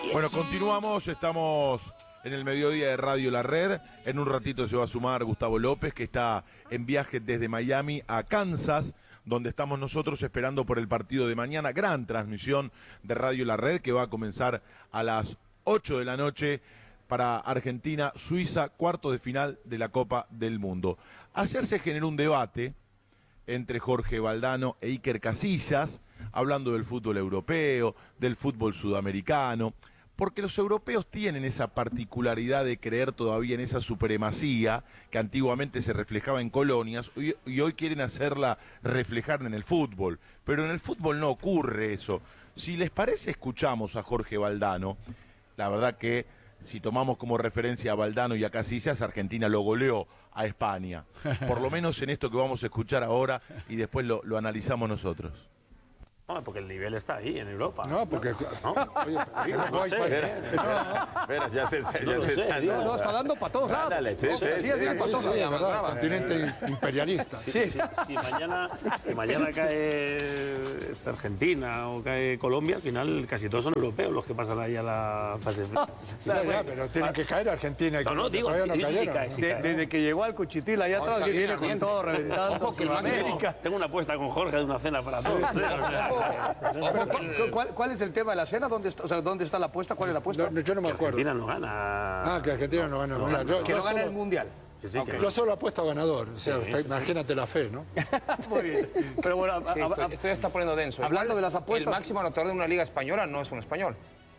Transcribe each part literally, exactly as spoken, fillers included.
Bueno, continuamos, estamos en el mediodía de Radio La Red. En un ratito se va a sumar Gustavo López, que está en viaje desde Miami a Kansas, donde estamos nosotros esperando por el partido de mañana. Gran transmisión de Radio La Red, que va a comenzar a las ocho de la noche para Argentina-Suiza, cuarto de final de la Copa del Mundo. Ayer se generó un debate entre Jorge Valdano e Iker Casillas, hablando del fútbol europeo, del fútbol sudamericano, porque los europeos tienen esa particularidad de creer todavía en esa supremacía que antiguamente se reflejaba en colonias y, y hoy quieren hacerla reflejar en el fútbol, pero en el fútbol no ocurre eso. Si les parece, escuchamos a Jorge Valdano. La verdad que si tomamos como referencia a Valdano y a Casillas, Argentina lo goleó a España, por lo menos en esto que vamos a escuchar ahora, y después lo, lo analizamos nosotros. No, porque el nivel está ahí, en Europa. No, porque... ¿No? Oye, Digo, no, no no, sé, no, ¿eh? Espera, ya se, ya No lo se sé, está... digo. No, está dando para todos lados. Dale, sí, No, sí, sí, sí, el día sí, pasó, sí, no, es ya verdad, brava. continente imperialista. Si, si, si, mañana, si mañana cae esta Argentina o cae Colombia, al final casi todos son europeos los que pasan ahí a la fase final. Ya, ya, pero tienen que caer Argentina y No, no, Colombia, digo, todavía si, no digo, si cayeron, cae, ¿no? si De- cae. desde que llegó al Cuchitril allá No, atrás, está que bien, viene con bien. todo reventando Ojo, que el máximo- Sudamérica. tengo una apuesta con Jorge de una cena para todos. ¿eh? O sea, Pero, ¿cuál, cuál, cuál es el tema de la cena? ¿Dónde está, o sea, ¿dónde está la apuesta? ¿Cuál es la apuesta? No, no, yo no me que acuerdo. Argentina no gana. Ah, que Argentina no gana. Mira, yo, que yo no gana el solo, Mundial. Que sí, que yo solo apuesto a ganador. O sea, Sí, usted- sí, sí. imagínate la fe, ¿no? Muy bien. Pero bueno, a- Sí, a- esto, a- esto ya está poniendo denso. Hablando Igual, de las apuestas- El máximo anotador de una liga española no es un español.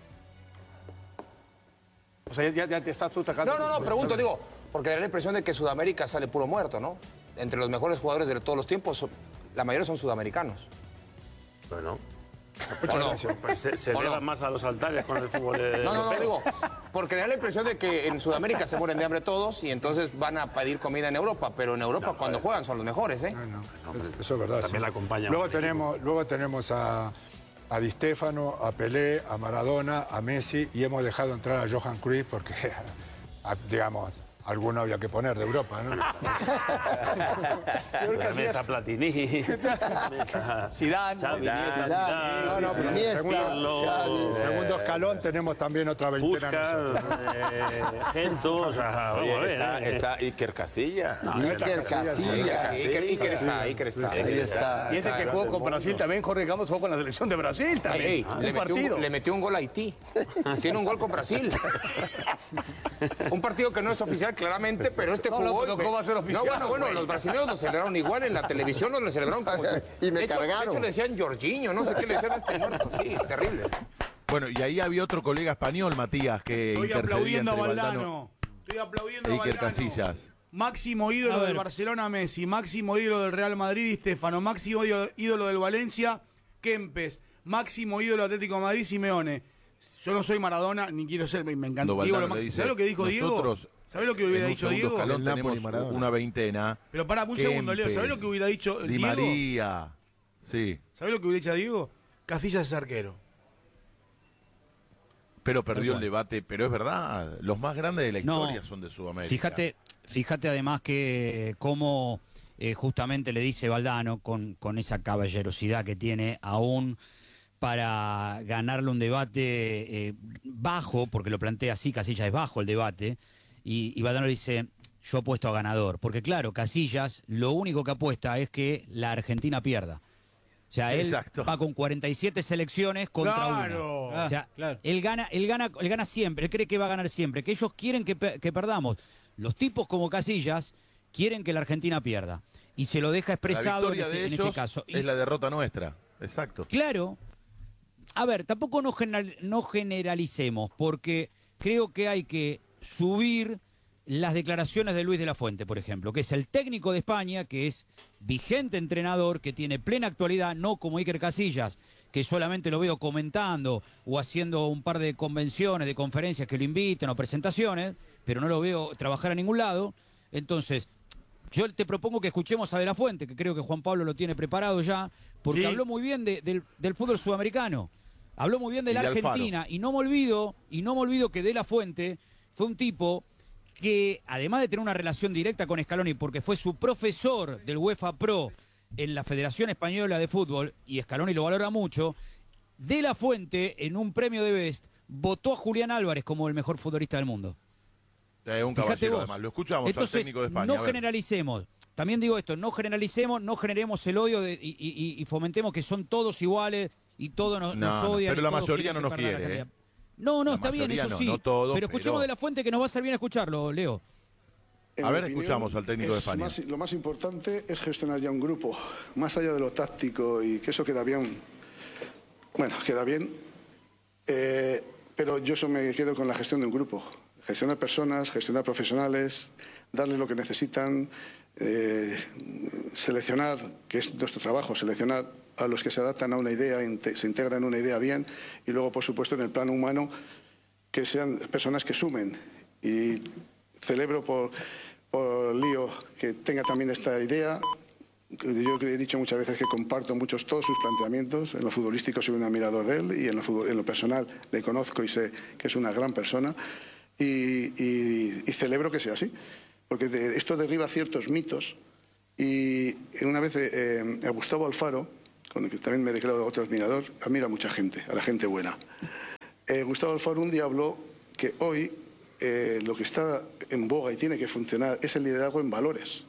o sea, ya, ya te estás tú sacando. No, no, no, pregunto, digo, porque da la impresión de que Sudamérica sale puro muerto, ¿no? Entre los mejores jugadores de todos los tiempos, son- la mayoría son sudamericanos. Bueno, Muchas ¿O no? gracias. pues se, se ¿O no? elevan más a los altares con el fútbol eh, No, no, no, europeo. digo, porque da la impresión de que en Sudamérica se mueren de hambre todos y entonces van a pedir comida en Europa, pero en Europa cuando juegan son los mejores, ¿eh? Ah, no, eso es verdad. también sí. la acompaña Luego un equipo. tenemos, luego tenemos a, a Di Stéfano, a Pelé, a Maradona, a Messi, y hemos dejado entrar a Johan Cruyff porque, a- digamos, alguno había que poner de Europa, ¿no? También está Platini. También está Zidane, Xavi, ¿no? Iniesta, No, Zidane, no, pero en el segundo, Pirlo, segundo escalón tenemos también otra veintena Busca, nosotros, ¿no? eh, Gento, o sea, vamos a Oye, ver. está, eh. está Iker Casilla. Iker Casillas. Iker, Iker está, Iker está. Ahí está. Y ese que jugó con Brasil también, Jorge Campos jugó con la selección de Brasil también. Ey, ey, un le, metió partido. un, le metió un gol a Haití. Tiene un gol con Brasil. Un partido que no es oficial claramente, pero este No, jugó... no, pero ¿cómo va a ser oficial, No, bueno, bueno, güey? los brasileños lo celebraron igual, en la televisión lo celebraron como si... Y me de hecho, cargaron. De hecho le decían Jorginho, no sé qué le decían a este muerto. Sí, terrible. Bueno, y ahí había otro colega español, Matías, que Estoy intercedía aplaudiendo a entre Valdano. Estoy aplaudiendo e a Iker Valdano. Casillas. Máximo ídolo del Barcelona, Messi. Máximo ídolo del Real Madrid, Di Stéfano. Máximo ídolo, ídolo del Valencia, Kempes. Máximo ídolo del Atlético de Madrid, Simeone. Yo no soy Maradona, ni quiero ser, me encanta. Cuando Diego, Valdano lo le máximo. dice, ¿Sabés lo que dijo Diego? nosotros, ¿Sabés lo que hubiera en un dicho segundo Diego? escalón El Napoli, tenemos Maradona. una veintena. Pero pará, un segundo, Leo. Kempes, ¿Sabés lo que hubiera dicho Di Diego? María. Sí, ¿Sabés lo que hubiera dicho Diego? Casillas es arquero. pero perdió el debate. Pero es verdad, los más grandes de la No. historia son de Sudamérica. Fíjate, fíjate además que cómo eh, justamente le dice Valdano con, con esa caballerosidad que tiene aún para ganarle un debate eh, bajo, porque lo plantea así, Casillas es bajo el debate, y, y Valdano le dice, yo apuesto a ganador, porque claro, Casillas lo único que apuesta es que la Argentina pierda. O sea, él Exacto. va con cuarenta y siete selecciones contra Claro. una. O sea, Ah, claro. él gana, él gana, él gana siempre, él cree que va a ganar siempre, que ellos quieren que, pe- que perdamos. Los tipos como Casillas quieren que la Argentina pierda. Y se lo deja La expresado en victoria este, de en ellos este caso. Y, es la derrota nuestra. Exacto. claro, a ver, tampoco no, general- no generalicemos, porque creo que hay que subir las declaraciones de Luis de la Fuente, por ejemplo, que es el técnico de España, que es vigente entrenador, que tiene plena actualidad, no como Iker Casillas, que solamente lo veo comentando o haciendo un par de convenciones, de conferencias que lo inviten o presentaciones, pero no lo veo trabajar a ningún lado. Entonces, yo te propongo que escuchemos a De la Fuente, que creo que Juan Pablo lo tiene preparado ya, porque Sí. habló muy bien de- del, del fútbol sudamericano, habló muy bien de Y la de Alfaro. Argentina, y no me olvido, y no me olvido que De la Fuente fue un tipo que, además de tener una relación directa con Scaloni, porque fue su profesor del UEFA Pro en la Federación Española de Fútbol, y Scaloni lo valora mucho, De la Fuente, en un premio de Best, votó a Julián Álvarez como el mejor futbolista del mundo. Es un Fíjate caballero, vos. además. Lo escuchamos Entonces, al técnico de España. no a ver. generalicemos. También digo esto, no generalicemos, no generemos el odio de- y, y- y fomentemos que son todos iguales y todos nos, No, nos no, odian. pero y la todos mayoría quieren no nos que perda la quiere, calidad. ¿eh? No, no, La está bien, mayoría eso no, sí. no todos, pero escuchemos pero- de la fuente que nos va a ser bien escucharlo, Leo. En A mi ver, opinión, escuchamos al técnico de es España. más- lo más importante es gestionar ya un grupo, más allá de lo táctico y que eso queda bien. Bueno, queda bien, eh, pero yo eso me quedo con la gestión de un grupo. Gestionar personas, gestionar profesionales, darles lo que necesitan, eh, seleccionar, que es nuestro trabajo, seleccionar a los que se adaptan a una idea, inte- se integran en una idea bien, y luego, por supuesto, en el plano humano, que sean personas que sumen. Y celebro por, por Lío que tenga también esta idea. Yo he dicho muchas veces que comparto muchos todos sus planteamientos. En lo futbolístico soy un admirador de él y en lo, fútbol- en lo personal le conozco y sé que es una gran persona. Y, y- y celebro que sea así, porque de- esto derriba ciertos mitos. Y una vez eh, a Gustavo Alfaro, con el que también me declaro otro admirador, admira a mucha gente, a la gente buena. Eh, Gustavo Alfaro un día habló que hoy eh, lo que está en boga y tiene que funcionar es el liderazgo en valores.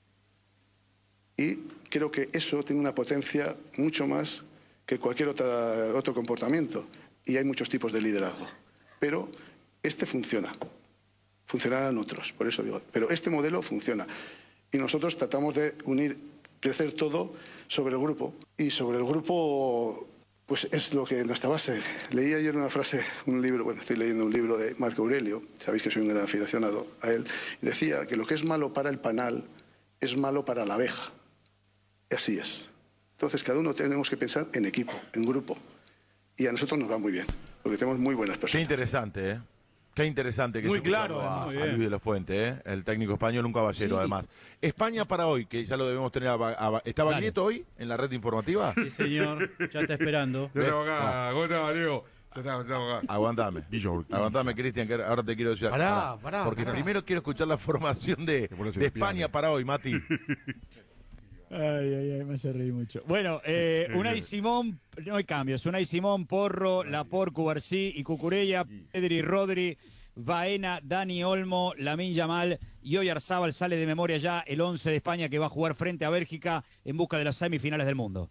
Y creo que eso tiene una potencia mucho más que cualquier otra, otro comportamiento. Y hay muchos tipos de liderazgo. Pero este funciona. Funcionarán otros, por eso digo. Pero este modelo funciona. Y nosotros tratamos de unir, crecer todo sobre el grupo. Y sobre el grupo, pues es lo que nuestra base. Leí ayer una frase, un libro, bueno, estoy leyendo un libro de Marco Aurelio, sabéis que soy un gran aficionado a él, y decía que lo que es malo para el panal es malo para la abeja. Y así es. Entonces, cada uno tenemos que pensar en equipo, en grupo. Y a nosotros nos va muy bien, porque tenemos muy buenas Qué personas. interesante, ¿eh? Qué interesante que Muy se claro, escuchando a, además. a Muy Luis de la Fuente, ¿eh? El técnico español, un caballero, Sí. además. España para hoy, que ya lo debemos tener. A, a- ¿Está Dale. Baglietto hoy en la red informativa? Sí, señor, ya está esperando. Yo estamos acá, ¿cómo estás, Diego? Ya estamos, estamos acá. Aguantame. Aguantame, Cristian, que ahora te quiero decir. Pará, pará, Porque pará. primero quiero escuchar la formación de, pones de el piano. España para hoy, Mati. Ay, ay, ay, me hace reír mucho. Bueno, eh, Unai Simón, no hay cambios. Unai Simón, Porro, Laporte, Cubarsí y Cucurella, Pedri, Rodri, Baena, Dani Olmo, Lamine Yamal y Oyarzábal sale de memoria ya el once de España que va a jugar frente a Bélgica en busca de las semifinales del mundo.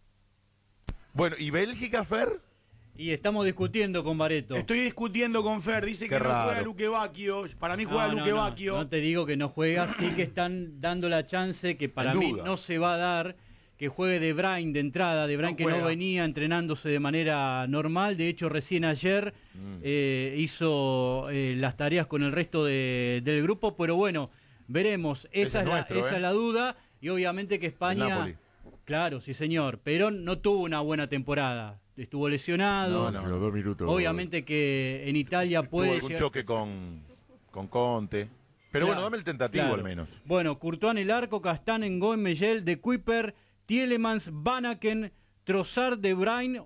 Bueno, ¿y Bélgica, Fer? Y estamos discutiendo con Bareto. Estoy discutiendo con Fer, dice Qué que no raro. juega Luque Bacchio. Para mí juega No, no, Luque no, Bacchio. no te digo que no juega, sí que están dando la chance que para En mí duda. no se va a dar, que juegue De Bruyne de entrada, De Bruyne No que no juega. venía entrenándose de manera normal, de hecho recién ayer eh, hizo eh, las tareas con el resto de- del grupo, pero bueno, veremos, Ese esa, es es, la, nuestro, esa ¿eh? es la duda y obviamente que El España, Napoli. claro, sí señor, pero no tuvo una buena temporada, estuvo lesionado, No, no. Los dos minutos. obviamente que en Italia Tuvo puede algún llegar- choque con, con Conte. Pero Claro, bueno, dame el tentativo claro. al menos. Bueno, Courtois en el arco, Castán, Ngoen, Mellel, De Kuiper, Tielemans, Vanaken, Trossard, De Bruyne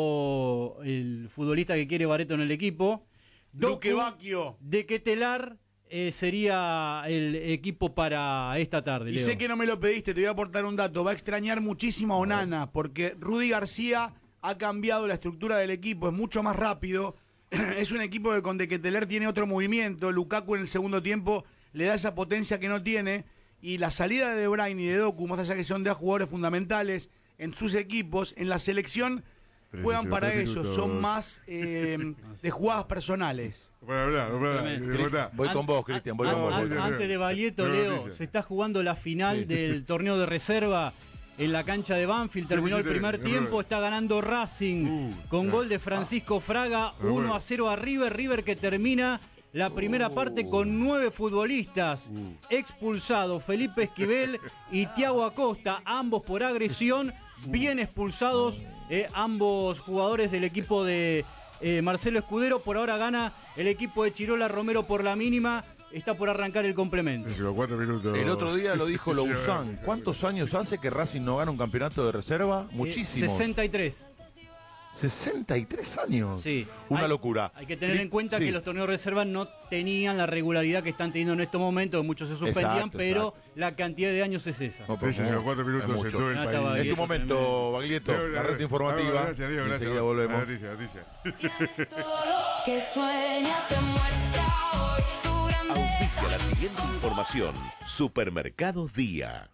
o el futbolista que quiere Bareto en el equipo. Luque Doku, Bacchio. De Ketelar eh, sería el equipo para esta tarde. Y Leo. sé que no me lo pediste, te voy a aportar un dato. Va a extrañar muchísimo a Onana, porque Rudy García ha cambiado la estructura del equipo, es mucho más rápido. Es un equipo que con De Keteler tiene otro movimiento. Lukaku en el segundo tiempo le da esa potencia que no tiene. Y la salida de De Bruyne y de Doku, más allá que son de jugadores fundamentales en sus equipos, en la selección juegan para tres ellos, minutos. son más eh, de jugadas personales. No para hablar, no para hablar. Tremendo. ¿Cómo está? Voy con An- vos, Cristian, voy an- con vos. an- voy con vos. Antes de Baglietto, No, Leo, noticia. se está jugando la final del torneo de reserva en la cancha de Banfield. Terminó el pusiste? primer Es tiempo, verdad. está ganando Racing Uh, con ah, gol de Francisco Fraga, bueno. uno a cero a River. River que termina la primera parte con nueve futbolistas expulsados, Felipe Esquivel y Thiago Acosta, ambos por agresión, bien expulsados eh, ambos jugadores del equipo de eh, Marcelo Escudero. Por ahora gana el equipo de Chirola Romero por la mínima, está por arrancar el complemento. Decimos, cuatro minutos. El otro día lo dijo Sí, Louzán. ¿Cuántos años hace que Racing no gana un campeonato de reserva? Eh, Muchísimos. sesenta y tres. sesenta y tres años. Sí. Una hay, locura. Hay que tener en cuenta sí. que los torneos de reserva no tenían la regularidad que están teniendo en estos momentos, muchos se suspendían, Exacto, pero exacto. la cantidad de años es esa. No, pero Precios no, a cuatro minutos es en mucho. todo el Ah, país. estaba En bien. tu momento, Baglietto, No, la red no, informativa. no, gracias, Diego, y gracias. enseguida volvemos. Noticias, noticias. Que sueñas te muestra hoy tu grandeza. Auspicia la siguiente información. Supermercados Día.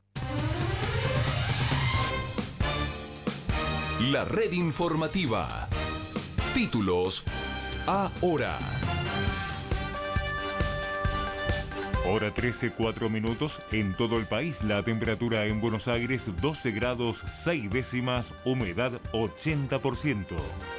La red informativa. Títulos ahora. Hora trece, cuatro minutos. En todo el país, la temperatura en Buenos Aires doce grados seis décimas, humedad ochenta por ciento.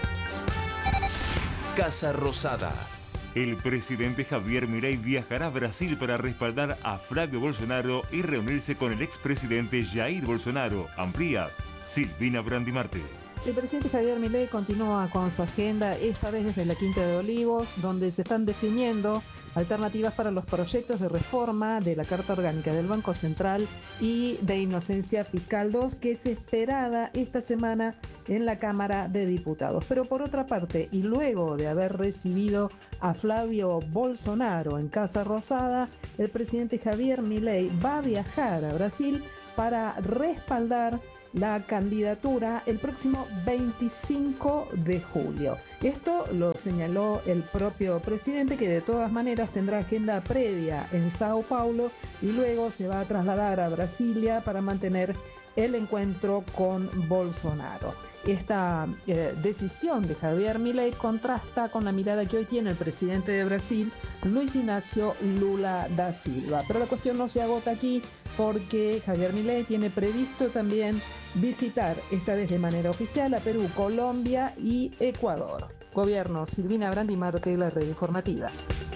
Casa Rosada. El presidente Javier Milei viajará a Brasil para respaldar a Flavio Bolsonaro y reunirse con el expresidente Jair Bolsonaro. Amplía Silvina Brandimarte. El presidente Javier Milei continúa con su agenda, esta vez desde la Quinta de Olivos, donde se están definiendo alternativas para los proyectos de reforma de la Carta Orgánica del Banco Central y de Inocencia Fiscal dos, que es esperada esta semana en la Cámara de Diputados. Pero por otra parte, y luego de haber recibido a Flavio Bolsonaro en Casa Rosada, el presidente Javier Milei va a viajar a Brasil para respaldar la candidatura el próximo veinticinco de julio. Esto lo señaló el propio presidente, que de todas maneras tendrá agenda previa en Sao Paulo y luego se va a trasladar a Brasilia para mantener el encuentro con Bolsonaro. Esta eh, decisión de Javier Milei contrasta con la mirada que hoy tiene el presidente de Brasil, Luis Ignacio Lula da Silva. Pero la cuestión no se agota aquí, porque Javier Milei tiene previsto también visitar, esta vez de manera oficial, a Perú, Colombia y Ecuador. Gobierno, Silvina Brandimarte, la red informativa.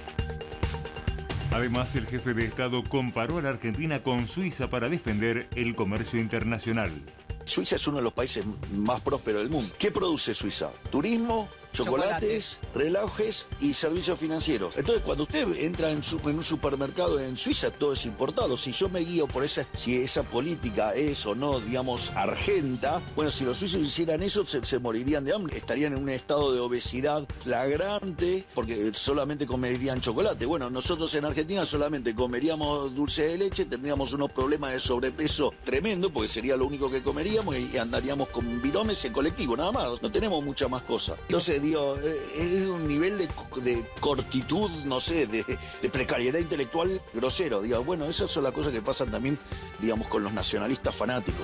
Además, el jefe de Estado comparó a la Argentina con Suiza para defender el comercio internacional. Suiza es uno de los países más prósperos del mundo. ¿Qué produce Suiza? Turismo, chocolates, relojes y servicios financieros. Entonces, cuando usted entra en, su, en un supermercado en Suiza, todo es importado. Si yo me guío por esa, si esa política es o no, digamos, argenta, bueno, si los suizos hicieran eso, se, se morirían de hambre. Estarían en un estado de obesidad flagrante porque solamente comerían chocolate. Bueno, nosotros en Argentina solamente comeríamos dulce de leche, tendríamos unos problemas de sobrepeso tremendo porque sería lo único que comeríamos y andaríamos con biromes en colectivo, nada más. No tenemos mucha más cosa. Entonces, digo, es un nivel de, de cortitud, no sé, de, de precariedad intelectual grosero. Digo, bueno, esas son las cosas que pasan también, digamos, con los nacionalistas fanáticos.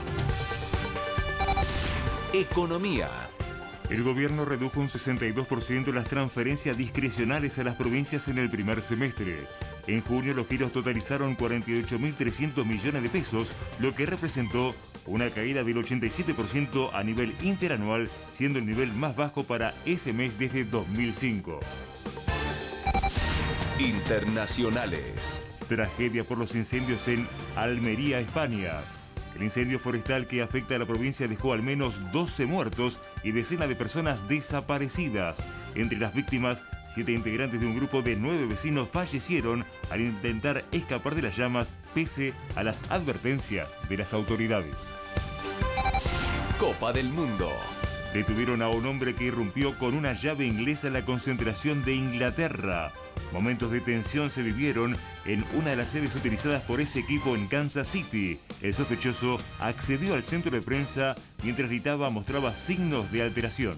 Economía. El gobierno redujo un sesenta y dos por ciento las transferencias discrecionales a las provincias en el primer semestre. En junio los giros totalizaron cuarenta y ocho mil trescientos millones de pesos, lo que representó una caída del ochenta y siete por ciento a nivel interanual, siendo el nivel más bajo para ese mes desde dos mil cinco. Internacionales. Tragedia por los incendios en Almería, España. El incendio forestal que afecta a la provincia dejó al menos doce muertos y decenas de personas desaparecidas. Entre las víctimas, siete integrantes de un grupo de nueve vecinos fallecieron al intentar escapar de las llamas pese a las advertencias de las autoridades. Copa del Mundo. Detuvieron a un hombre que irrumpió con una llave inglesa en la concentración de Inglaterra. Momentos de tensión se vivieron en una de las sedes utilizadas por ese equipo en Kansas City. El sospechoso accedió al centro de prensa mientras gritaba, mostraba signos de alteración.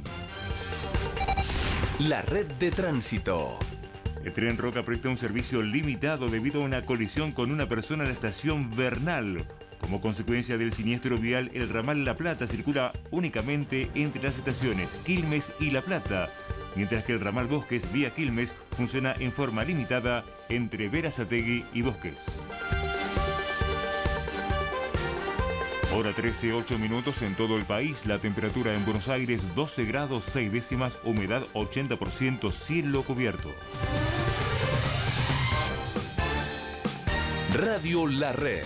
La red de tránsito. El tren Roca presta un servicio limitado debido a una colisión con una persona en la estación Bernal. Como consecuencia del siniestro vial, el ramal La Plata circula únicamente entre las estaciones Quilmes y La Plata, mientras que el ramal Bosques vía Quilmes funciona en forma limitada entre Berazategui y Bosques. Hora trece, ocho minutos en todo el país. La temperatura en Buenos Aires doce grados seis décimas, humedad ochenta por ciento, cielo cubierto. Radio La Red.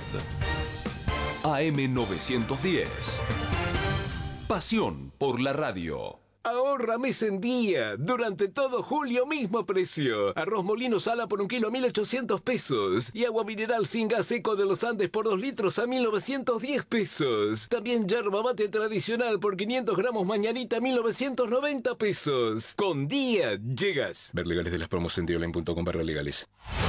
A M novecientos diez. Pasión por la radio. Ahorra mes en día. Durante todo julio, mismo precio. Arroz molino sala por un kilo a mil ochocientos pesos. Y agua mineral sin gas seco de los Andes por dos litros a mil novecientos diez pesos. También yerba mate tradicional por quinientos gramos mañanita a mil novecientos noventa pesos. Con día llegas. Ver legales de las promos en dioline punto com barra legales.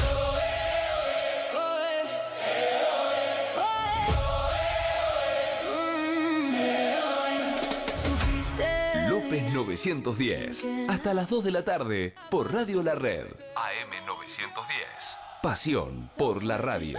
López novecientos diez. Hasta las dos de la tarde por Radio La Red. A M novecientos diez. Pasión por la radio.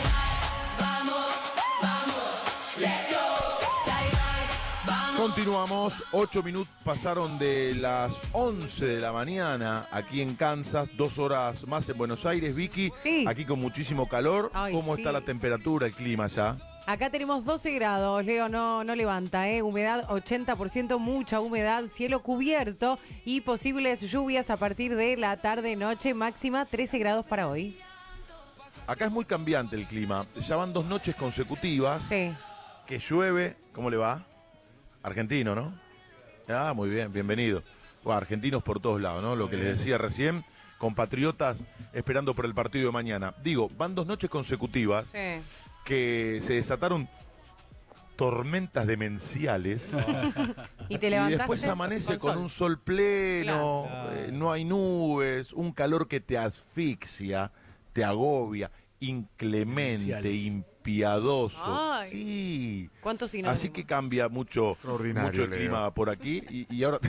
Continuamos, ocho minutos pasaron de las once de la mañana aquí en Kansas, dos horas más en Buenos Aires. Vicky, sí. Aquí con muchísimo calor. Ay, ¿Cómo sí. está la temperatura, el clima ya? Acá tenemos doce grados, Leo, no, no levanta, ¿eh? Humedad ochenta por ciento, mucha humedad, cielo cubierto y posibles lluvias a partir de la tarde-noche, máxima trece grados para hoy. Acá es muy cambiante el clima, ya van dos noches consecutivas sí. que llueve. ¿Cómo le va? Argentino, ¿no? Ah, muy bien, bienvenido. Bueno, argentinos por todos lados, ¿no? Lo que les decía recién, compatriotas esperando por el partido de mañana. Digo, van dos noches consecutivas Sí. que se desataron tormentas demenciales Y te y levantaste después amanece con, sol. un sol pleno, Claro. eh, no hay nubes, un calor que te asfixia, te agobia, inclemente, Demenciales. impiadoso. Ay. Sí. ¿Cuántos sinónimos? Así que cambia mucho, Extraordinario, mucho el Leo. clima por aquí y, y ahora,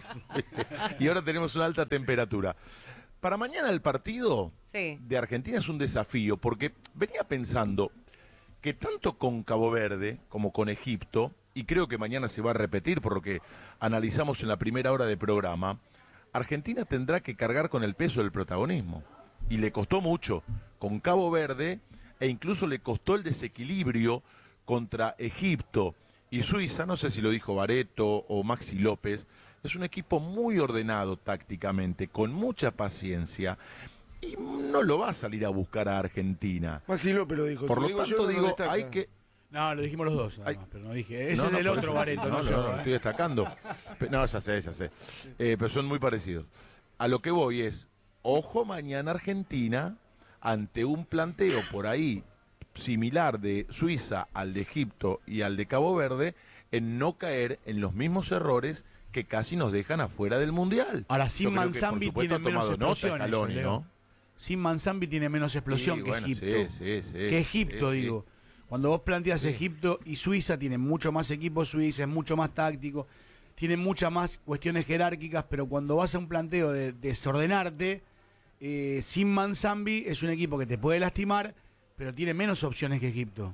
y ahora tenemos una alta temperatura. Para mañana el partido Sí. de Argentina es un desafío porque venía pensando que tanto con Cabo Verde como con Egipto, y creo que mañana se va a repetir por lo que analizamos en la primera hora de programa, Argentina tendrá que cargar con el peso del protagonismo. Y le costó mucho con Cabo Verde e incluso le costó el desequilibrio contra Egipto y Suiza. No sé si lo dijo Barreto o Maxi López. Es un equipo muy ordenado tácticamente, con mucha paciencia y no lo va a salir a buscar a Argentina. Maxi López lo dijo. Por si lo digo tanto yo, no digo, destaca. hay que... No, lo dijimos los dos, además, pero no dije. Ese No, es no, el por otro eso- Barreto, no, no, yo. no, ¿eh? estoy destacando. Pe- No, ya sé, ya sé. Eh, pero son muy parecidos. A lo que voy es, ojo mañana Argentina ante un planteo por ahí similar de Suiza al de Egipto y al de Cabo Verde, en no caer en los mismos errores que casi nos dejan afuera del Mundial. Ahora, sin Yo creo que, por Manzambi supuesto, tiene ha menos tomado nota explosión. Scaloni, ellos, Leo. ¿no? Sin Manzambi tiene menos explosión Sí, que bueno, Egipto. sí, sí, sí, que Egipto, sí, sí. digo. Cuando vos planteas Egipto y Suiza, tienen mucho más equipo Suiza, es mucho más táctico, tienen muchas más cuestiones jerárquicas, pero cuando vas a un planteo de desordenarte, eh, sin Manzambi es un equipo que te puede lastimar, pero tiene menos opciones que Egipto.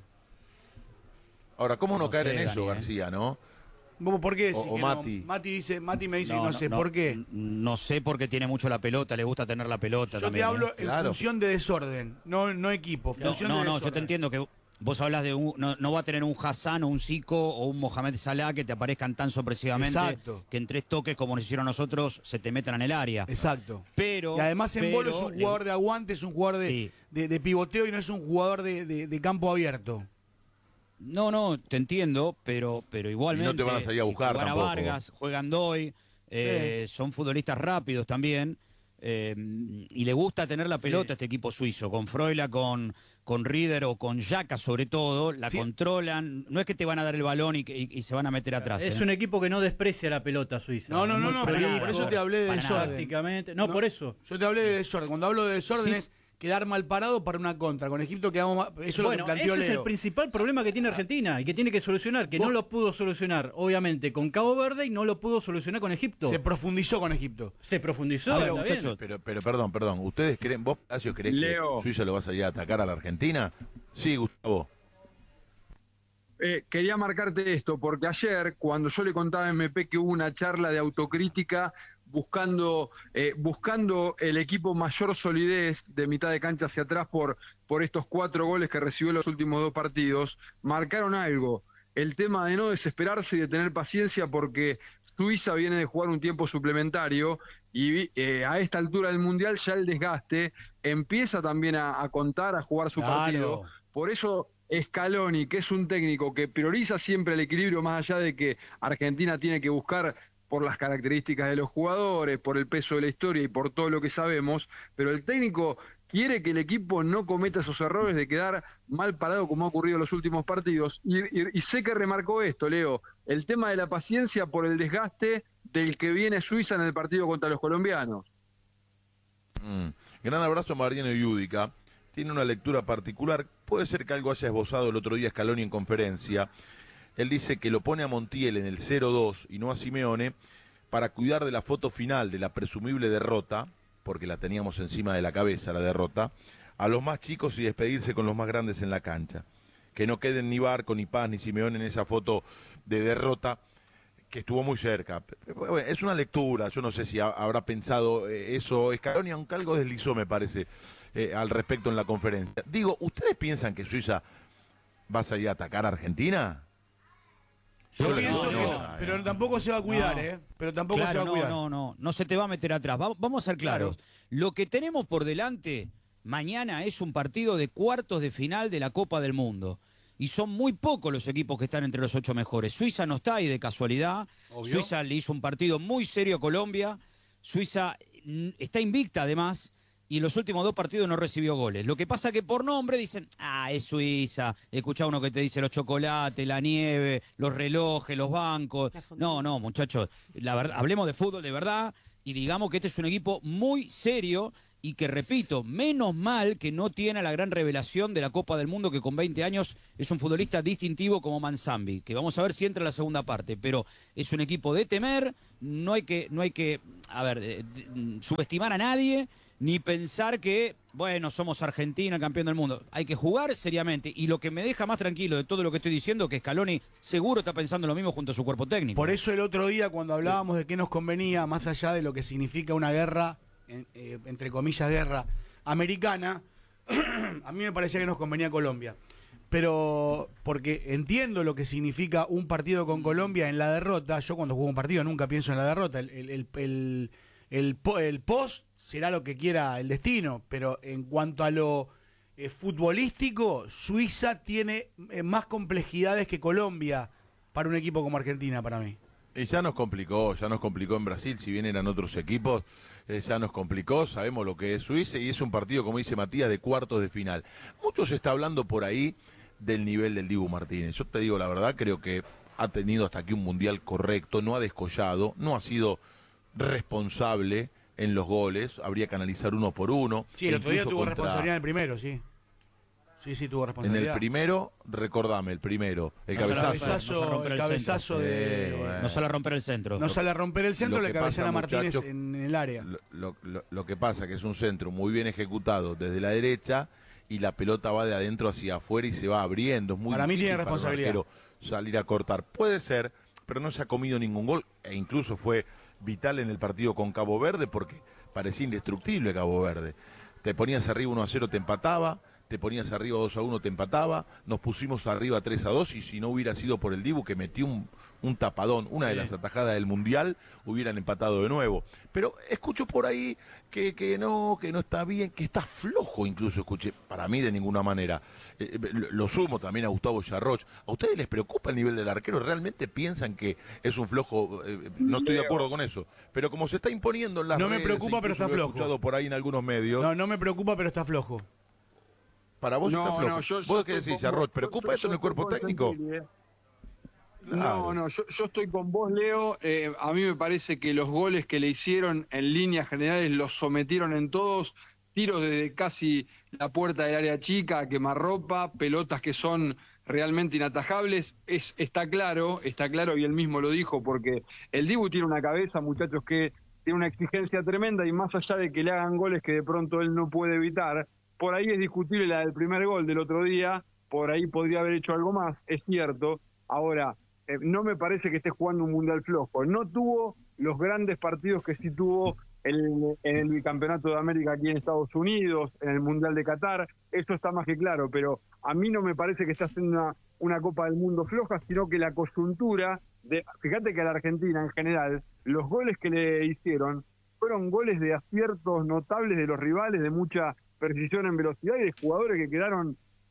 Ahora, ¿cómo no, No caer sé, en eso, Dani, ¿eh? García, no? ¿Cómo, ¿Por qué? O- decís o que no? Mati. Mati dice, Mati me dice que no sé, ¿por qué? No sé porque tiene mucho la pelota, le gusta tener la pelota Yo también. te hablo ¿eh? en función de desorden, no, no equipo, No, función no, de no, desorden. yo te entiendo que vos hablas de un, no, no va a tener un Hassan o un Zico o un Mohamed Salah que te aparezcan tan sorpresivamente Exacto. que en tres toques como nos hicieron nosotros se te metan en el área. Exacto. Pero Y además en pero Bolo es un le- jugador de aguante, es un jugador de, Sí. de, de pivoteo y no es un jugador de, de- de campo abierto. No, no, te entiendo, pero, pero igualmente. Y no te van a salir a buscar si jugara tampoco. Vargas, juegan Doy, eh, son futbolistas rápidos también. eh, y le gusta tener la pelota a este equipo suizo, con Freuler, con, con Rieder o con Yaka sobre todo, la Sí. controlan. No es que te van a dar el balón y, que- y- y se van a meter atrás. Es ¿eh? un equipo que no desprecia la pelota Suiza. No, no, no, Muy no, prolijo, por eso te hablé de Para nada. desorden. Tácticamente. No, por eso. Yo te hablé de desorden. Cuando hablo de desorden Sí. es quedar mal parado para una contra. Con Egipto quedamos mal- Eso es lo Bueno, que planteó ese es el Leo. principal problema que tiene Argentina y que tiene que solucionar, que no lo pudo solucionar, obviamente, con Cabo Verde y no lo pudo solucionar con Egipto. Se profundizó con Egipto. Se profundizó, A ver, está bien. muchachos, pero, pero perdón, perdón. ¿Ustedes creen, vos, Palacio, crees Leo. que Suiza lo vas a ir a atacar a la Argentina? Sí, Gustavo. Eh, quería marcarte esto, porque ayer, cuando yo le contaba a M P que hubo una charla de autocrítica buscando, eh, buscando el equipo mayor solidez de mitad de cancha hacia atrás por, por estos cuatro goles que recibió en los últimos dos partidos, marcaron algo. El tema de no desesperarse y de tener paciencia, porque Suiza viene de jugar un tiempo suplementario y eh, a esta altura del Mundial ya el desgaste empieza también a, a contar, a jugar su Claro. partido. Por eso Scaloni, que es un técnico que prioriza siempre el equilibrio, más allá de que Argentina tiene que buscar por las características de los jugadores, por el peso de la historia y por todo lo que sabemos, pero el técnico quiere que el equipo no cometa esos errores de quedar mal parado como ha ocurrido en los últimos partidos. Y, y, y sé que remarcó esto, Leo, el tema de la paciencia por el desgaste del que viene Suiza en el partido contra los colombianos. Mm. Gran abrazo a Mariano Yudica. Tiene una lectura particular. Puede ser que algo haya esbozado el otro día Scaloni en conferencia. Él dice que lo pone a Montiel en el cero dos y no a Simeone para cuidar de la foto final de la presumible derrota, porque la teníamos encima de la cabeza la derrota, a los más chicos y despedirse con los más grandes en la cancha. Que no queden ni Barco, ni Paz, ni Simeone en esa foto de derrota, que estuvo muy cerca. Bueno, es una lectura, yo no sé si ha, habrá pensado eh, eso Scaloni, aunque algo deslizó, me parece, eh, al respecto en la conferencia. Digo, ¿ustedes piensan que Suiza va a salir a atacar a Argentina? Yo Yo pienso no, que no, no, pero tampoco se va a cuidar, No. ¿eh? Pero tampoco Claro, se va a no, cuidar. no, no, no se te va a meter atrás. Va- vamos a ser claros. Lo que tenemos por delante mañana es un partido de cuartos de final de la Copa del Mundo. Y son muy pocos los equipos que están entre los ocho mejores. Suiza no está ahí de casualidad. Obvio. Suiza le hizo un partido muy serio a Colombia. Suiza mm, está invicta además. Y en los últimos dos partidos no recibió goles. Lo que pasa que por nombre dicen, ah, es Suiza. Escuchá uno que te dice los chocolates, la nieve, los relojes, los bancos. No, no, muchachos. La verdad, hablemos de fútbol de verdad y digamos que este es un equipo muy serio y que, repito, menos mal que no tiene a la gran revelación de la Copa del Mundo, que con veinte años es un futbolista distintivo como Manzambi, que vamos a ver si entra en la segunda parte, pero es un equipo de temer, no hay que, no hay que, a ver, eh, eh, subestimar a nadie, ni pensar que, bueno, somos Argentina, campeón del mundo. Hay que jugar seriamente. Y lo que me deja más tranquilo de todo lo que estoy diciendo, que Scaloni seguro está pensando lo mismo junto a su cuerpo técnico. Por eso el otro día cuando hablábamos de qué nos convenía, más allá de lo que significa una guerra, en- eh, entre comillas guerra americana, a mí me parecía que nos convenía Colombia. Pero porque entiendo lo que significa un partido con Colombia en la derrota. Yo cuando juego un partido nunca pienso en la derrota. El, el, el, el, el po- el post será lo que quiera el destino. Pero en cuanto a lo eh, futbolístico, Suiza tiene eh, más complejidades que Colombia para un equipo como Argentina, para mí. Y ya nos complicó, ya nos complicó en Brasil, si bien eran otros equipos, eh, ya nos complicó, sabemos lo que es Suiza y es un partido, como dice Matías, de cuartos de final. Mucho se está hablando por ahí del nivel del Dibu Martínez. Yo te digo la verdad, creo que ha tenido hasta aquí un mundial correcto, no ha descollado, no ha sido responsable en los goles, habría que analizar uno por uno. Sí, el otro día Incluso tuvo contra- responsabilidad en el primero, sí. Sí, sí, tuvo En responsabilidad. el primero, recordame, el primero, el No sale a cabezazo. cabezazo, No sale a romper el el cabezazo centro. de- Sí, bueno. No sale a romper el centro. No sale a romper el centro, Lo le que cabecean pasa, a Martínez muchachos, en el área. Lo, lo- lo- lo que pasa que es un centro muy bien ejecutado desde la derecha y la pelota va de adentro hacia afuera y se va abriendo. Es muy Para mí difícil tiene para un responsabilidad. arquero salir a cortar. Puede ser, pero no se ha comido ningún gol e incluso fue vital en el partido con Cabo Verde porque parecía indestructible Cabo Verde. Te ponías arriba uno a cero, te empataba. Te ponías arriba dos a uno, te empataba, nos pusimos arriba tres a dos y si no hubiera sido por el Dibu que metió un, un tapadón, una de Sí. las atajadas del Mundial, hubieran empatado de nuevo. Pero escucho por ahí que, que no, que no está bien, que está flojo incluso, escuché, para mí de ninguna manera. Eh, lo, lo sumo también a Gustavo Yarroch. ¿A ustedes les preocupa el nivel del arquero? ¿Realmente piensan que es un flojo? Eh, no estoy de acuerdo con eso. Pero como se está imponiendo en las No me redes, preocupa, pero incluso está lo he flojo. escuchado por ahí en algunos medios. No, no me preocupa, pero está flojo. Para vos No, está flojo. no, yo- ¿Vos yo qué estoy decís, con Yarroch? vos. ¿Preocupa Yo- eso en yo el cuerpo estoy con técnico? Santilli, eh. Claro. No, no, yo, yo estoy con vos, Leo. Eh, a mí me parece que los goles que le hicieron en líneas generales los sometieron en todos. Tiros desde casi la puerta del área chica, a quemarropa, pelotas que son realmente inatajables. Es, está claro, está claro, y él mismo lo dijo, porque el Dibu tiene una cabeza, muchachos, que tiene una exigencia tremenda y más allá de que le hagan goles que de pronto él no puede evitar, por ahí es discutible la del primer gol del otro día, por ahí podría haber hecho algo más, es cierto. Ahora, eh, no me parece que esté jugando un mundial flojo. No tuvo los grandes partidos que sí tuvo el- en el bicampeonato de América aquí en Estados Unidos, en el mundial de Qatar, eso está más que claro, pero a mí no me parece que esté haciendo una, una Copa del Mundo floja, sino que la coyuntura, de, fíjate que a la Argentina en general, los goles que le hicieron fueron goles de aciertos notables de los rivales, de mucha precisión en velocidad y de jugadores que quedaron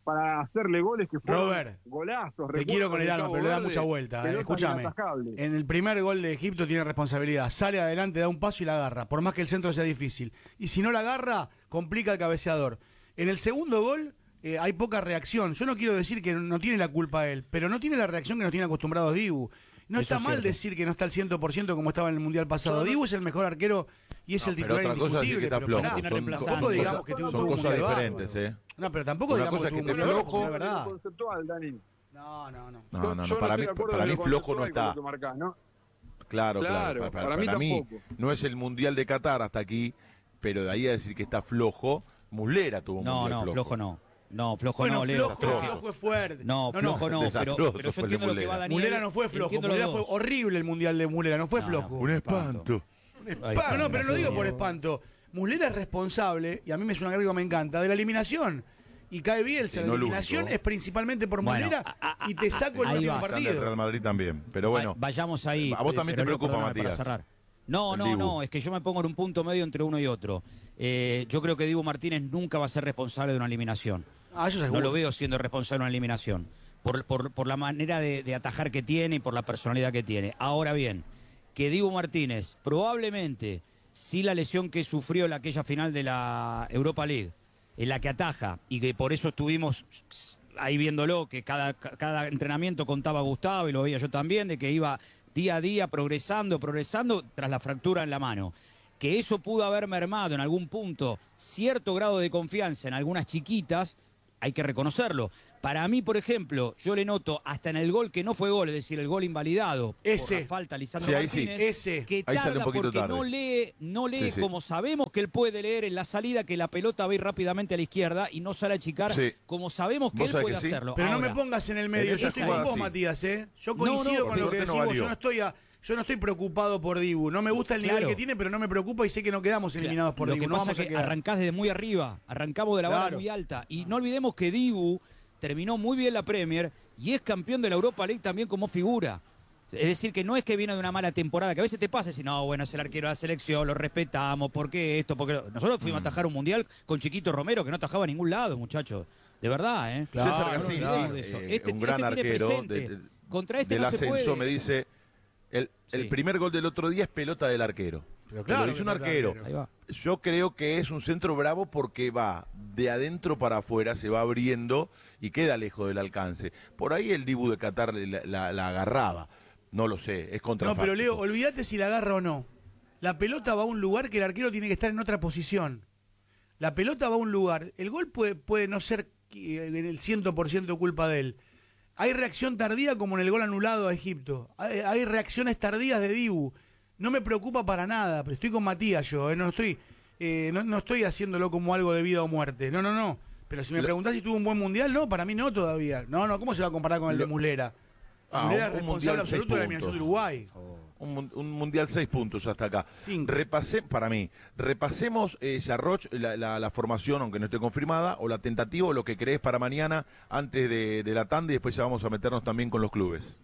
para hacerle goles que fueron Robert, golazos. te quiero con el alma, pero le da mucha vuelta. Eh. Escúchame, en el primer gol de Egipto tiene responsabilidad. Sale adelante, da un paso y la agarra, por más que el centro sea difícil. Y si no la agarra, complica el cabeceador. En el segundo gol eh, hay poca reacción. Yo no quiero decir que no tiene la culpa él, pero no tiene la reacción que nos tiene acostumbrados Dibu. No Eso está es mal cierto. decir que no está al cien por ciento como estaba en el Mundial pasado. Yo no- Dibu es el mejor arquero y es No, el pero titular otra cosa es decir indiscutible. que está pero flojo. pará, Son- tampoco son digamos cosas- que tuvo son un cosas mundial diferentes, bárbaro. ¿eh? No, pero tampoco Una digamos cosa que es tuvo que un esté mundial flojo. bárbaro, es verdad. Conceptual, Dani. No, no, no. No, Yo- no, yo no, para mí, estoy de acuerdo para en mí lo flojo no conceptual con lo está. que marcás, ¿no? Claro, claro. Claro, Para, para para mí mí tampoco. no es el Mundial de Qatar hasta aquí, pero de ahí a decir que está flojo, Muslera tuvo un No, Mundial no, flojo. flojo no. No, flojo Bueno, no, Leo. flojo, flojo es fuerte. No, No, flojo no, pero, desastroso pero yo fue el de entiendo lo que Mulera. va Daniel. Mulera no fue flojo, entiendo los Mulera fue dos. horrible el mundial de Mulera, no fue No, flojo. no, Un espanto. Pa- no, pero no digo por espanto. Muslera es responsable, y a mí me suena algo que me encanta, de la eliminación. Y cae Bielsa. Sí, La no el eliminación único. es principalmente por Bueno, Muslera y te saco el ahí último va. Está en el partido. Real Madrid también, pero bueno. Va- Vayamos ahí. A vos también pero te Leo, preocupa, perdóname, para Matías. cerrar. No, El no, Dibu. no, es que yo me pongo en un punto medio entre uno y otro. Eh, yo creo que Dibu Martínez nunca va a ser responsable de una eliminación. Ah, eso No seguro. lo veo siendo responsable de una eliminación. Por, por, por la manera de, de atajar que tiene y por la personalidad que tiene. Ahora bien, que Dibu Martínez probablemente, si la lesión que sufrió en aquella final de la Europa League, en la que ataja, y que por eso estuvimos ahí viéndolo, que cada, cada entrenamiento contaba Gustavo y lo veía yo también, de que iba día a día progresando, progresando tras la fractura en la mano. Que eso pudo haber mermado en algún punto cierto grado de confianza en algunas chiquitas, hay que reconocerlo. Para mí, por ejemplo, yo le noto hasta en el gol que no fue gol, es decir, el gol invalidado Ese. por la falta a Lisandro Sí, ahí sí. Martínez, Ese. que Ahí sale un tarda poquito porque tarde. no lee, no lee Sí, sí. como sabemos que él puede leer en la salida, que la pelota va a ir rápidamente a la izquierda y no sale a achicar, Sí. como sabemos que ¿Vos él sabés puede que sí? hacerlo. Pero no Ahora, me pongas en el medio. En Yo esa estoy con jugada vos, sí. Matías, ¿eh? Yo No, no, coincido por con lo que suerte no decís vos. valió. Yo no estoy a- yo no estoy preocupado por Dibu. No me gusta el nivel Claro. que tiene, pero no me preocupa y sé que no quedamos eliminados por Lo Dibu. que No pasa vamos a es que quedar. arrancás desde muy arriba, arrancamos de la vara Claro. muy alta. Y no olvidemos que Dibu terminó muy bien la Premier y es campeón de la Europa League también como figura. Es decir, que no es que viene de una mala temporada, que a veces te pasa y decís, no, bueno, es el arquero de la selección, lo respetamos, ¿por qué esto? Porque lo-". Nosotros fuimos Mm. a atajar un mundial con Chiquito Romero, que no atajaba a ningún lado, muchachos. De verdad, ¿eh? César No nos García, olvidemos de eso. eh, Este- un gran este tiene arquero presente. de- de- Contra este del no se ascenso, puede. me dice, el, el Sí. primer gol del otro día es pelota del arquero. Pero Te claro lo dice que un pelota del arquero. arquero. Ahí va. Yo creo que es un centro bravo porque va de adentro para afuera, se va abriendo y queda lejos del alcance. Por ahí el Dibu de Qatar la, la- la agarraba. No lo sé, es contra. No, pero Leo, olvídate si la agarra o no. La pelota va a un lugar que el arquero tiene que estar en otra posición. La pelota va a un lugar. El gol puede, puede no ser eh, en el cien por ciento culpa de él. Hay reacción tardía como en el gol anulado a Egipto. Hay, hay reacciones tardías de Dibu. No me preocupa para nada, pero estoy con Matías yo. eh, No estoy eh, no, no estoy haciéndolo como algo de vida o muerte. No, no, no. Pero si me Lo- preguntás si tuvo un buen mundial, no, para mí no todavía. No, no, ¿cómo se va a comparar con el de Lo- Muslera? Ah, Muslera un- es un responsable mundial, seis absoluto de la eliminación de puntos. Uruguay. Un, mun- un mundial seis puntos hasta acá. Cinco. Repase, para mí, repasemos, eh, Yarroch, la, la, la formación, aunque no esté confirmada, o la tentativa, o lo que crees para mañana, antes de, de la tanda, y después ya vamos a meternos también con los clubes.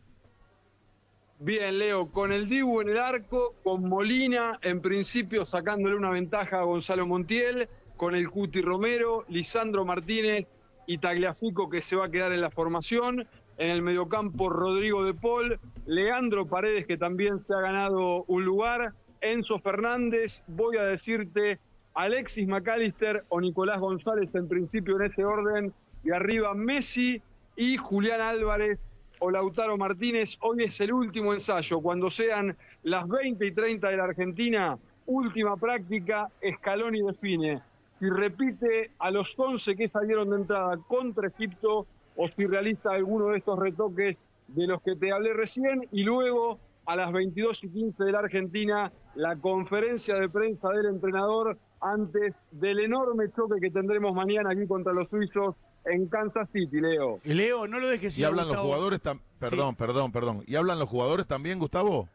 Bien, Leo, con el Dibu en el arco, con Molina, en principio sacándole una ventaja a Gonzalo Montiel, con el Cuti Romero, Lisandro Martínez y Tagliafico, que se va a quedar en la formación. En el mediocampo, Rodrigo de Paul, Leandro Paredes, que también se ha ganado un lugar, Enzo Fernández, voy a decirte, Alexis McAllister o Nicolás González, en principio en ese orden, y arriba Messi y Julián Álvarez o Lautaro Martínez. Hoy es el último ensayo, cuando sean las veinte y treinta de la Argentina, última práctica, Scaloni define si repite a los once que salieron de entrada contra Egipto o si realiza alguno de estos retoques de los que te hablé recién, y luego a las veintidós y quince de la Argentina, la conferencia de prensa del entrenador antes del enorme choque que tendremos mañana aquí contra los suizos en Kansas City, Leo. Y Leo, no lo dejes Y ir a hablan los Gustavo. jugadores también, perdón, perdón, perdón. ¿Y hablan los jugadores también, Gustavo?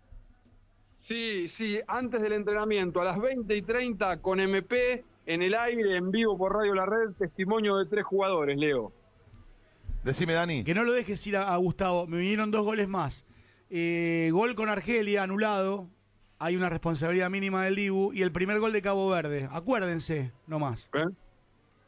Sí, sí, antes del entrenamiento, a las veinte y treinta con M P en el aire, en vivo por Radio La Red, testimonio de tres jugadores, Leo. Decime, Dani. Que no lo dejes ir a, a Gustavo. Me vinieron dos goles más. Eh, gol con Argelia, anulado. Hay una responsabilidad mínima del Dibu. Y el primer gol de Cabo Verde. Acuérdense, no más. ¿Eh?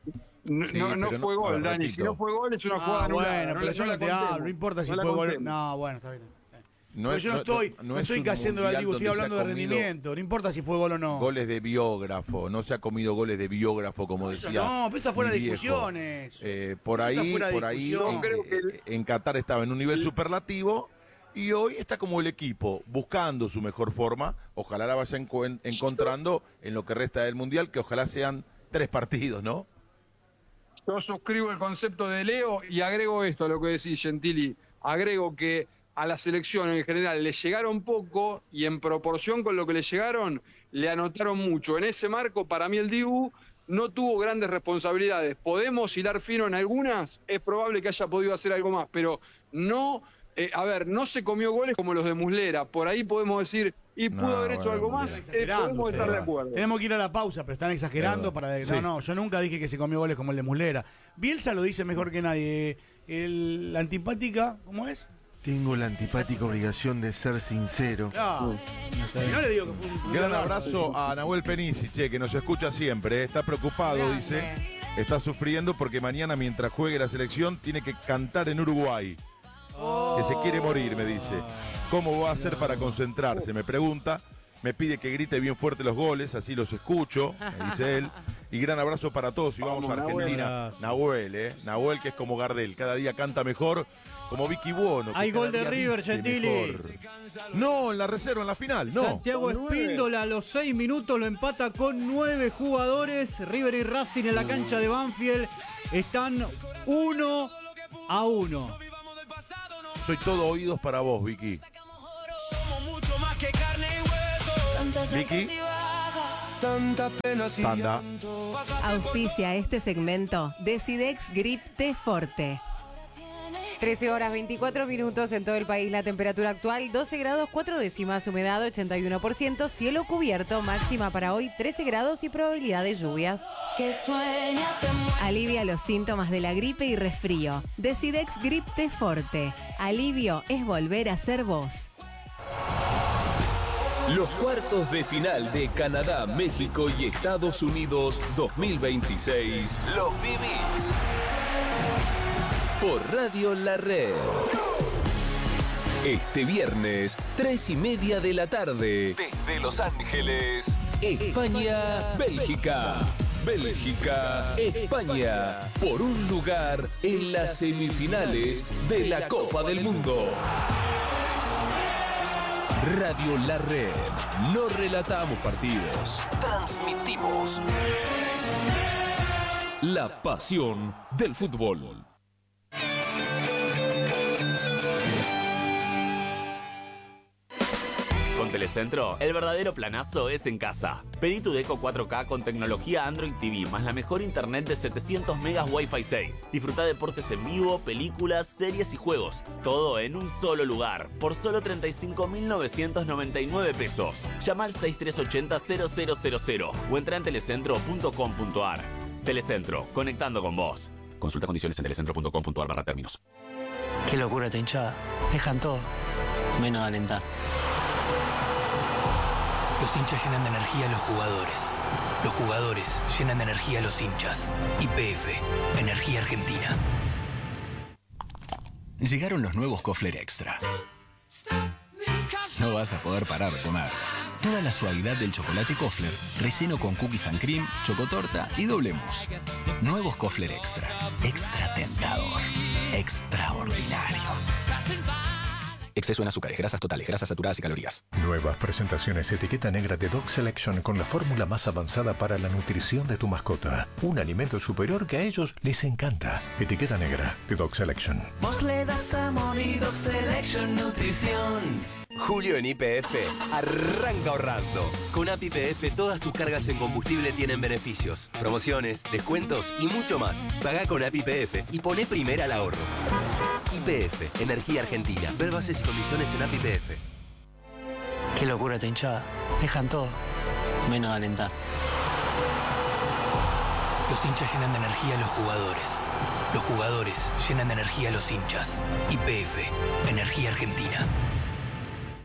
No, Sí, no, no pero fue no- gol, a ver, Dani. repito. Si no fue gol, es una Ah, jugada anulada. bueno, pero la- yo no la te hablo, contemos. no importa si No la fue gol. contemos. No, bueno, está bien. No Pero es- yo no estoy, no es estoy un cayendo la mundial digo, estoy donde se hablando ha de comido rendimiento. No importa si fue gol o no. Goles de biógrafo, no se ha comido goles de biógrafo, como Eso decía. no, pero está fuera mi de viejo. discusiones. Eh, por Eso está ahí, fuera de por ahí, discusión. eh, Yo creo que eh, en Qatar estaba en un nivel superlativo y hoy está como el equipo buscando su mejor forma. Ojalá la vaya encu- encontrando en lo que resta del mundial, que ojalá sean tres partidos, ¿no? Yo suscribo el concepto de Leo y agrego esto a lo que decís, Gentili. Agrego que a la selección en general le llegaron poco y en proporción con lo que le llegaron, le anotaron mucho. En ese marco, para mí el Dibu no tuvo grandes responsabilidades. ¿Podemos hilar fino en algunas? Es probable que haya podido hacer algo más, pero no, eh, a ver, no se comió goles como los de Muslera. Por ahí podemos decir, y pudo No, haber hecho bueno, algo Muslera. más, eh, Exagerando podemos estar de ustedes. acuerdo. Tenemos que ir a la pausa, pero están exagerando Perdón. para... Sí. No, no, yo nunca dije que se comió goles como el de Muslera. Bielsa lo dice mejor que nadie. El, la antipática, ¿cómo es? Tengo la antipática obligación de ser sincero. No, si no le digo que fue un... Gran abrazo a Nahuel Penisi, che, que nos escucha siempre. eh. Está preocupado, dice. Está sufriendo porque mañana, mientras juegue la selección, tiene que cantar en Uruguay. Que se quiere morir, me dice. ¿Cómo va a hacer para concentrarse? Me pregunta. Me pide que grite bien fuerte los goles, así los escucho, me dice él. Y gran abrazo para todos y vamos, Vamos, a Argentina. Nahuel. Nahuel, ¿eh? Nahuel, que es como Gardel. Cada día canta mejor, como Vicky Buono. que Hay cada gol de día River, dice Gentili. mejor. No, en la reserva, en la final, no. Santiago Espíndola a los seis minutos lo empata con nueve jugadores. River y Racing en la cancha de Banfield están uno a uno. Soy todo oídos para vos, Vicky. Vicky. Tanda. Auspicia este segmento Decidex Grip T Forte. trece horas veinticuatro minutos en todo el país. La temperatura actual doce grados cuatro décimas, humedad ochenta y uno por ciento, cielo cubierto, máxima para hoy trece grados y probabilidad de lluvias. Alivia los síntomas de la gripe y resfrío. Decidex Grip T Forte. Alivio es volver a ser vos. Los cuartos de final de Canadá, México y Estados Unidos dos mil veintiséis los vivís por Radio La Red. Este viernes, tres y media de la tarde, desde Los Ángeles, España, Bélgica. Bélgica, España, por un lugar en las semifinales de la Copa del Mundo. Radio La Red. No relatamos partidos, transmitimos la pasión del fútbol. Con Telecentro, el verdadero planazo es en casa. Pedí tu Deco cuatro K con tecnología Android T V, más la mejor internet de setecientos megas Wi-Fi seis. Disfruta deportes en vivo, películas, series y juegos. Todo en un solo lugar, por solo treinta y cinco mil novecientos noventa y nueve pesos. Llama al seis tres ocho cero cero cero cero cero o entra en telecentro punto com punto ar. Telecentro, conectando con vos. Consulta condiciones en telecentro punto com punto ar barra términos. Qué locura esta hinchada. Dejan todo, menos alentar. Los hinchas llenan de energía a los jugadores. Los jugadores llenan de energía a los hinchas. Y P F, Energía Argentina. Llegaron los nuevos Kofler Extra. No vas a poder parar de comer. Toda la suavidad del chocolate Kofler, relleno con cookies and cream, chocotorta y doble mousse. Nuevos Kofler Extra. Extra tentador. Extraordinario. Exceso en azúcares, grasas totales, grasas saturadas y calorías. Nuevas presentaciones etiqueta negra de Dog Selection con la fórmula más avanzada para la nutrición de tu mascota. Un alimento superior que a ellos les encanta. Etiqueta negra de Dog Selection. Vos le das amor y Dog Selection Nutrición. Julio en Y P F arranca ahorrando. Con A P I P F todas tus cargas en combustible tienen beneficios, promociones, descuentos y mucho más. Pagá con A P I P F y poné primera al ahorro. Y P F, Energía Argentina. Ver bases y condiciones en A P I P F. Qué locura esta hinchada. Dejan todo, menos alentar. Los hinchas llenan de energía a los jugadores. Los jugadores llenan de energía a los hinchas. Y P F, Energía Argentina.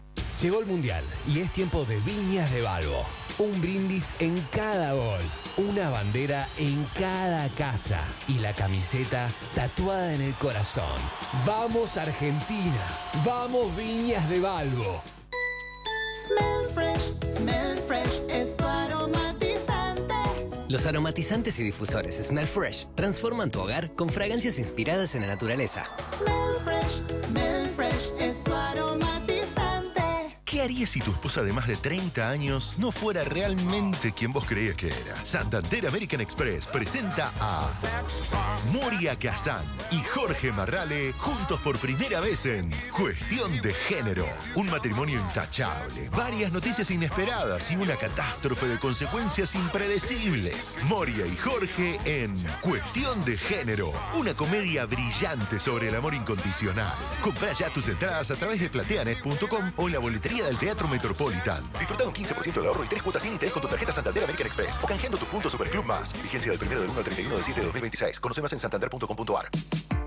Llegó el Mundial y es tiempo de Viñas de Balbo. Un brindis en cada gol. Un una bandera en cada casa y la camiseta tatuada en el corazón. ¡Vamos Argentina! ¡Vamos Viñas de Balbo! Smell fresh, smell fresh, es tu aromatizante. Los aromatizantes y difusores Smell Fresh transforman tu hogar con fragancias inspiradas en la naturaleza. Smell fresh, smell fresh, es tu aromatizante. ¿Qué harías si tu esposa de más de treinta años no fuera realmente quien vos creías que era? Santander American Express presenta a Moria Kazan y Jorge Marrale juntos por primera vez en Cuestión de Género. Un matrimonio intachable, varias noticias inesperadas y una catástrofe de consecuencias impredecibles. Moria y Jorge en Cuestión de Género, una comedia brillante sobre el amor incondicional. Comprá ya tus entradas a través de plateanet punto com o en la boletería del Teatro Metropolitan. Disfruta un quince por ciento de ahorro y tres cuotas sin interés con tu tarjeta Santander American Express o canjeando tu punto Superclub Más. Vigencia del primero del uno al treinta y uno de septiembre de dos mil veintiséis. Conoce más en santander punto com punto a r.